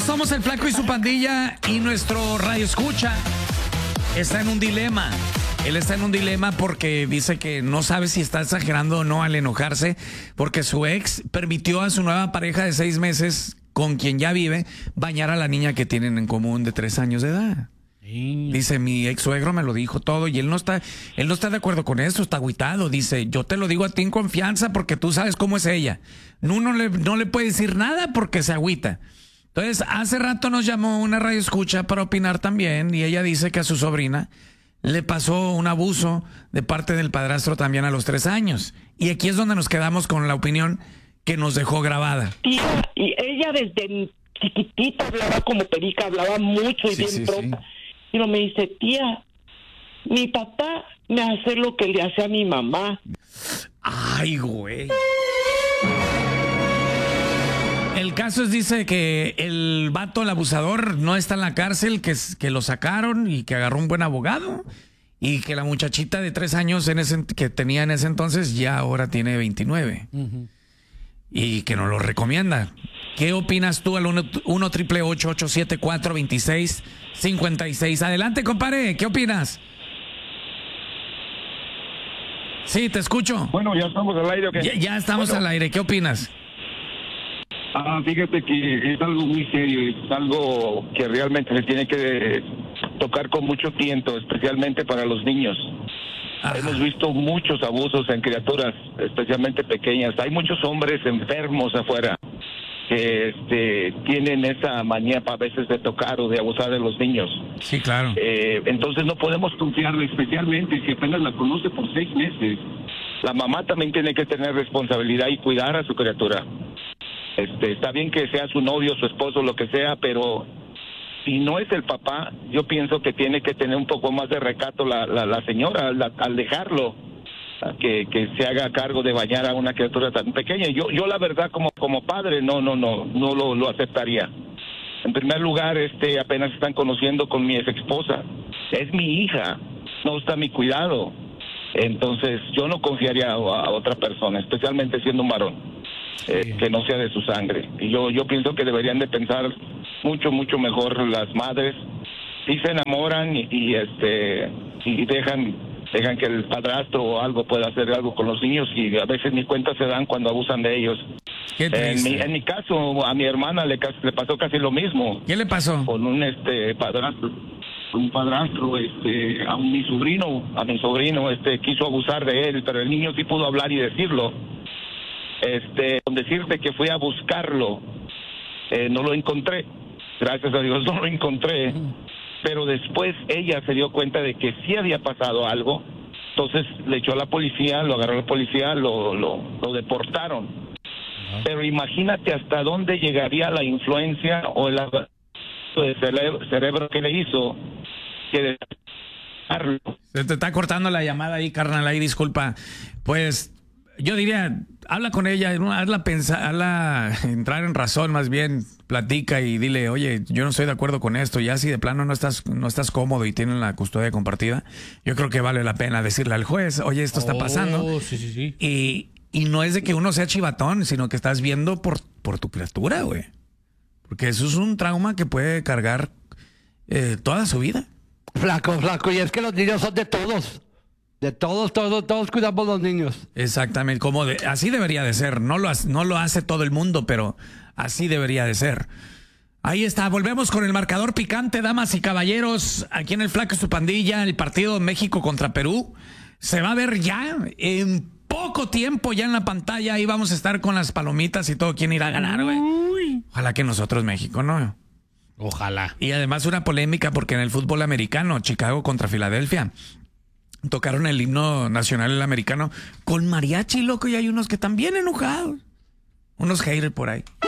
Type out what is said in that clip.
Somos el Flaco y su pandilla y nuestro radio escucha está en un dilema. Él está en un dilema porque dice que no sabe si está exagerando o no al enojarse porque su ex permitió a su nueva pareja de 6 meses con quien ya vive bañar a la niña que tienen en común de 3 años de edad. Sí. Dice, mi ex suegro me lo dijo todo y él no está de acuerdo con eso, está agüitado. Dice, yo te lo digo a ti en confianza porque tú sabes cómo es ella. Uno no le puede decir nada porque se agüita. Entonces, hace rato nos llamó una radio escucha para opinar también y ella dice que a su sobrina le pasó un abuso de parte del padrastro también a los 3 años. Y aquí es donde nos quedamos con la opinión que nos dejó grabada. Tía, y ella desde chiquitita hablaba como perica, hablaba mucho y bien pronta. Y me dice, tía, mi papá me hace lo que le hace a mi mamá. Ay, güey. El caso es, dice que el vato, el abusador, no está en la cárcel, que lo sacaron y que agarró un buen abogado. Y que la muchachita de 3 años que tenía en ese entonces ya ahora tiene 29. Uh-huh. Y que nos lo recomienda. ¿Qué opinas tú al 1-888-874-2656? Adelante, compadre, ¿qué opinas? Sí, te escucho. Bueno, ya estamos al aire, ¿o qué? Ya estamos al aire, ¿qué opinas? Fíjate que es algo muy serio, es algo que realmente se tiene que tocar con mucho tiento, especialmente para los niños. Ajá. Hemos visto muchos abusos en criaturas, especialmente pequeñas. Hay muchos hombres enfermos afuera que tienen esa manía a veces de tocar o de abusar de los niños. Sí, claro. Entonces no podemos confiarle, especialmente si apenas la conoce por 6 meses. La mamá también tiene que tener responsabilidad y cuidar a su criatura. Está bien que sea su novio, su esposo, lo que sea, pero si no es el papá, yo pienso que tiene que tener un poco más de recato la señora al dejarlo, que se haga cargo de bañar a una criatura tan pequeña. Yo la verdad como padre no lo aceptaría. En primer lugar, apenas están conociendo con mi ex esposa. Es mi hija, no está a mi cuidado. Entonces yo no confiaría a otra persona, especialmente siendo un varón. Que no sea de su sangre. Y yo pienso que deberían de pensar mucho mejor las madres. Si se enamoran y dejan que el padrastro o algo pueda hacer algo con los niños, y a veces ni cuenta se dan cuando abusan de ellos. En mi caso, a mi hermana le pasó casi lo mismo. ¿Qué le pasó? Con un padrastro. Un padrastro, a mi sobrino quiso abusar de él, pero el niño sí pudo hablar y decirlo. Con decirte que fui a buscarlo, no lo encontré, gracias a Dios no lo encontré, pero después ella se dio cuenta de que sí había pasado algo, entonces le echó a la policía, lo agarró la policía, lo deportaron. Pero imagínate hasta dónde llegaría la influencia o el cerebro que le hizo que se te está cortando la llamada ahí, carnal, ahí disculpa. Pues yo diría, habla con ella, hazla entrar en razón, más bien, platica y dile, oye, yo no estoy de acuerdo con esto, ya si de plano no estás cómodo y tienen la custodia compartida, yo creo que vale la pena decirle al juez, oye, esto está pasando. Sí. Y no es de que uno sea chivatón, sino que estás viendo por tu criatura, güey. Porque eso es un trauma que puede cargar toda su vida. Flaco, y es que los niños son de todos. De todos cuidamos los niños. Exactamente, así debería de ser. No lo hace todo el mundo, pero así debería de ser. Ahí está, volvemos con el marcador picante, damas y caballeros. Aquí en el Flaco y su pandilla, el partido México contra Perú. Se va a ver ya en poco tiempo ya en la pantalla. Ahí vamos a estar con las palomitas y todo. ¿Quién irá a ganar, güey? Ojalá que nosotros, México, ¿no? Ojalá. Y además una polémica porque en el fútbol americano, Chicago contra Filadelfia, tocaron el himno nacional el americano con mariachi, loco, y hay unos que están bien enojados. Unos haters por ahí.